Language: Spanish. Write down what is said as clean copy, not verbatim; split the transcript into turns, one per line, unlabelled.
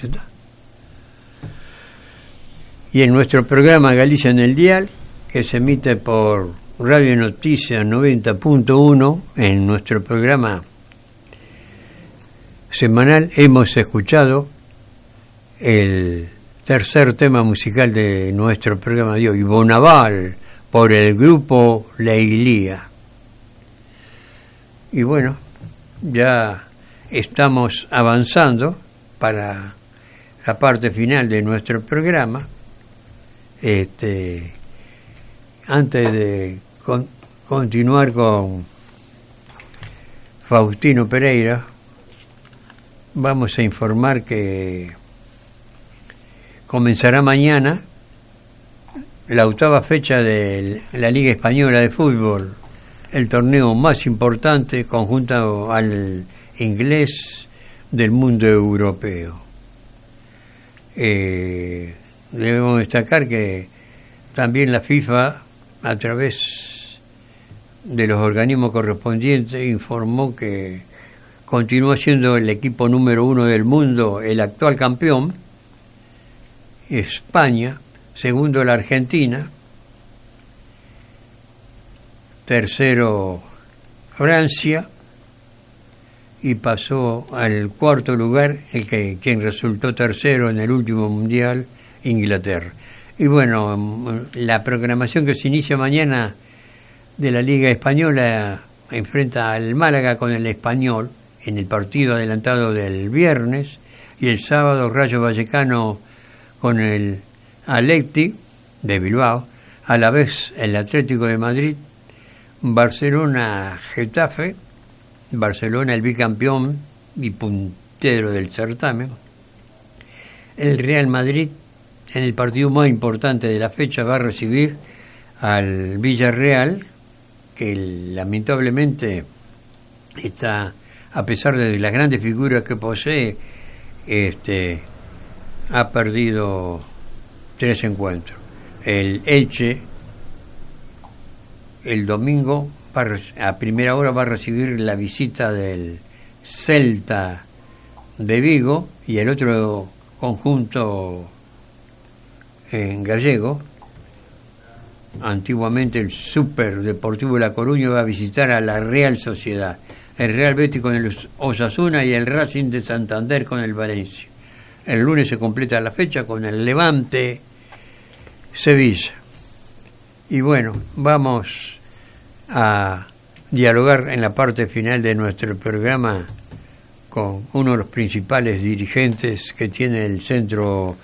¿Está? Y en nuestro programa Galicia en el Dial, que se emite por Radio Noticias 90.1, en nuestro programa semanal hemos escuchado el tercer tema musical de nuestro programa de hoy, Bonaval, por el grupo La Iglía. Y bueno, ya estamos avanzando para la parte final de nuestro programa. Antes de continuar con Faustino Pereira, vamos a informar que comenzará mañana la 8ª fecha de la Liga Española de Fútbol, el torneo más importante conjunto al inglés del mundo europeo. Debemos destacar que también la FIFA, a través de los organismos correspondientes, informó que continúa siendo el equipo número 1 del mundo, el actual campeón, España, segundo la Argentina, tercero Francia, y pasó al cuarto lugar quien resultó tercero en el último mundial, Inglaterra. Y bueno, la programación que se inicia mañana de la Liga Española enfrenta al Málaga con el Español en el partido adelantado del viernes, y el sábado Rayo Vallecano con el Athletic de Bilbao, a la vez el Atlético de Madrid, Barcelona Getafe, Barcelona el bicampeón y puntero del certamen, el Real Madrid en el partido más importante de la fecha va a recibir al Villarreal, que lamentablemente está, a pesar de las grandes figuras que posee, ha perdido 3 encuentros. El Elche el domingo a primera hora va a recibir la visita del Celta de Vigo, y el otro conjunto en gallego, antiguamente el Super Deportivo La Coruña, va a visitar a la Real Sociedad, el Real Betis con el Osasuna y el Racing de Santander con el Valencia. El lunes se completa la fecha con el Levante Sevilla. Y bueno, vamos a dialogar en la parte final de nuestro programa con uno de los principales dirigentes que tiene el Centro